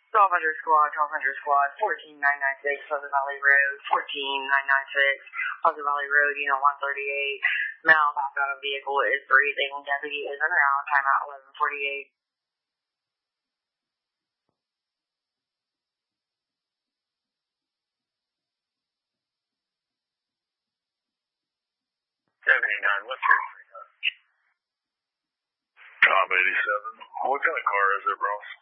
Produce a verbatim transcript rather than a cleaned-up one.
twelve hundred squad, twelve hundred squad, fourteen nine ninety-six, Pleasant Valley Road, fourteen nine ninety-six, Pleasant Valley Road, unit one thirty-eight. Male back out of vehicle is breathing. Deputy is in around. Timeout eleven forty-eight. seventy-nine, what's your Top eighty-seven. What kind of car is it, Ross?